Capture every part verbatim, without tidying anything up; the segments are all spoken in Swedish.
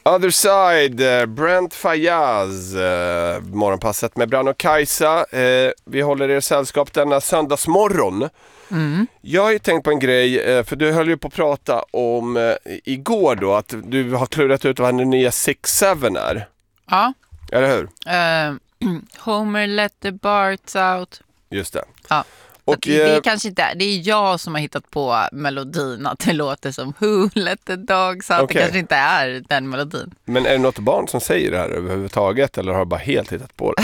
Other Side, uh, Brent Faiyaz, uh, morgonpasset med Bran och Kajsa. Uh, vi håller er sällskap denna söndagsmorgon. Mm. Jag har ju tänkt på en grej, uh, för du höll ju på att prata om uh, igår då, att du har klurat ut vad den nya six seven är. Ja. Eller hur? Uh, Homer let the barts out. Just det. Ja. Och, det, det är uh, kanske inte, det är jag som har hittat på melodin, att det låter som Who let the dogs out. Okay. Det kanske inte är den melodin. Men är det något barn som säger det här överhuvudtaget, eller har du bara helt hittat på det?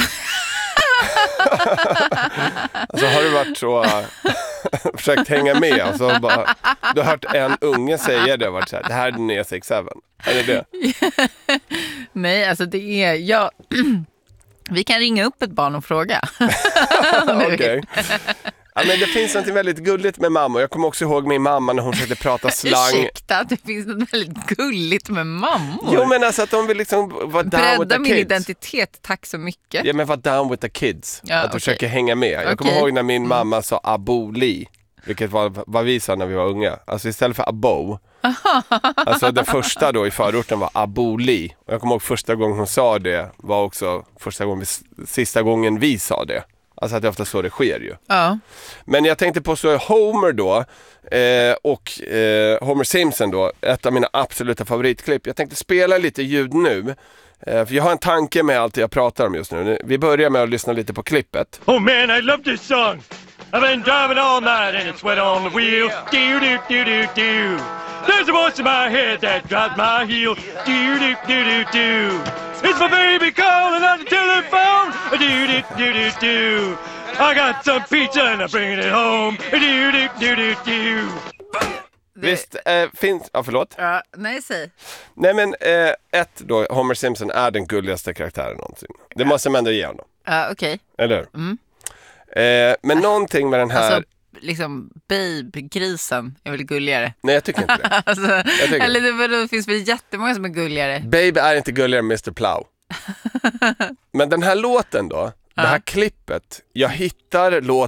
Alltså har du varit så försökt hänga med, alltså bara, du har hört en unge säga det, varit så här, det här är den nya six seven. Är det det? Nej, alltså det är jag. Vi kan ringa upp ett barn och fråga. Okej. Okay. Ja, men det finns något väldigt gulligt med mamma. Jag kommer också ihåg min mamma när hon försökte prata slang. Ursäkta, det finns något väldigt gulligt med mammor. Jo, men alltså att de vill liksom vara down Bredda with the min kids. Identitet, tack så mycket. Ja, men vara down with the kids. Ja, att du okay. försöker hänga med. Jag okay. kommer ihåg när min mamma sa aboli, vilket var vad vi sa när vi var unga. Alltså istället för abo. Alltså det första då i förorten var aboli. Och jag kommer ihåg första gången hon sa det var också första gången vi, sista gången vi sa det. Alltså att det ofta så det sker ju. Ja. Men jag tänkte på så Homer då eh, och eh, Homer Simpson då, ett av mina absoluta favoritklipp. Jag tänkte spela lite ljud nu. Eh, för jag har en tanke med allt jag pratar om just nu. Vi börjar med att lyssna lite på klippet. Oh man, I love this song. I've been driving all night and it's wet on the wheel. Do do do do do. There's a voice in my head that drives my heel. Do do do do do. It's my baby calling on the telephone. Do do do do do. I got some pizza and I'm bringing it home. Do do do do do. Visst, eh, finns... Ja, förlåt. Ja, nej, säg. Nej, men eh, ett då, Homer Simpson är den gulligaste karaktären någonsin. Det måste man ändå ge honom. Ja, okej. Okay. Eller hur? Mm. Eh, men någonting med den här... Alltså, liksom, Babe-grisen är väl gulligare? Nej, jag tycker inte det. alltså, jag tycker eller det, det finns väl jättemånga som är gulligare. Babe är inte gulligare än mister Plow. Men den här låten då, det här klippet, jag hittar låten